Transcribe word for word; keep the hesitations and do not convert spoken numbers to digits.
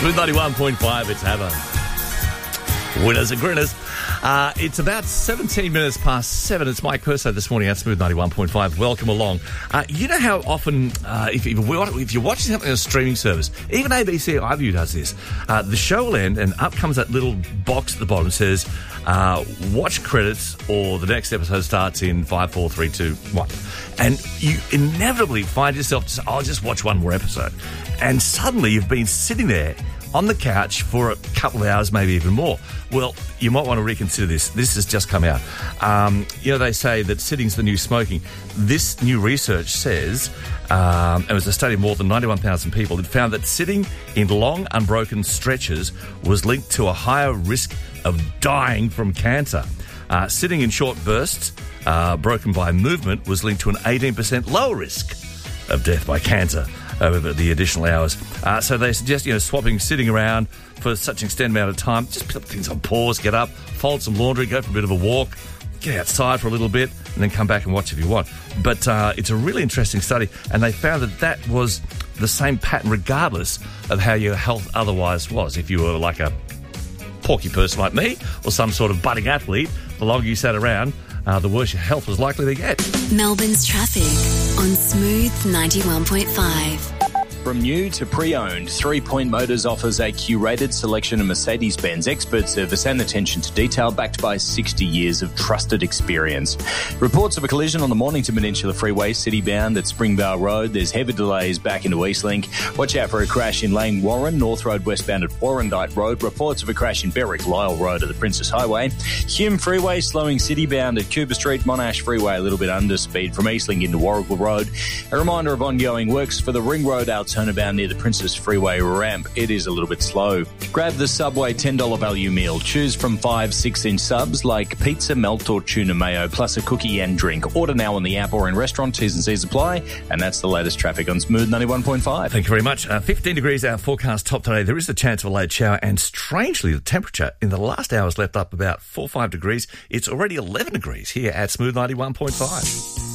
Smooth ninety-one point five, it's Heather. Winners and grinners. Uh, it's about seventeen minutes past seven. It's Mike Perso this morning at Smooth ninety-one point five. Welcome along. Uh, you know how often, uh, if, if, if you're watching something on a streaming service, even A B C iView does this, uh, the show will end and up comes that little box at the bottom that says, uh, watch credits or the next episode starts in five, four, three, two, one. And you inevitably find yourself, just, I'll just watch one more episode. And suddenly you've been sitting there on the couch for a couple of hours, maybe even more. Well, you might want to reconsider this. This has just come out. Um, you know, they say that sitting's the new smoking. This new research says, um, it was a study of more than ninety-one thousand people that found that sitting in long, unbroken stretches was linked to a higher risk of dying from cancer. Uh, sitting in short bursts, uh, broken by movement, was linked to an eighteen percent lower risk of death by cancer over the additional hours. Uh, so they suggest, you know, swapping sitting around for such an extended amount of time. Just put things on pause, get up, fold some laundry, go for a bit of a walk, get outside for a little bit, and then come back and watch if you want. But uh, it's a really interesting study, and they found that that was the same pattern regardless of how your health otherwise was. If you were like a porky person like me or some sort of budding athlete, the longer you sat around, Uh, the worse your health was likely to get. Melbourne's traffic on Smooth ninety-one point five. From new to pre-owned, Three Point Motors offers a curated selection of Mercedes-Benz expert service and attention to detail backed by sixty years of trusted experience. Reports of a collision on the Mornington Peninsula Freeway, city-bound at Springvale Road. There's heavy delays back into Eastlink. Watch out for a crash in Lane Warren, North Road westbound at Warrandyte Road. Reports of a crash in Berwick Lyle Road at the Princess Highway. Hume Freeway slowing city-bound at Cooper Street. Monash Freeway a little bit under speed from Eastlink into Warrigal Road. A reminder of ongoing works for the Ring Road out turnabout near the Princess Freeway ramp. It is a little bit slow. Grab the Subway ten dollars value meal. Choose from five six-inch subs like pizza, melt or tuna mayo, plus a cookie and drink. Order now on the app or in restaurant. T's and C's apply. And that's the latest traffic on Smooth ninety-one point five. Thank you very much. Uh, fifteen degrees our forecast top today. There is a chance of a late shower, and strangely, the temperature in the last hour has left up about four or five degrees. It's already eleven degrees here at Smooth ninety-one point five.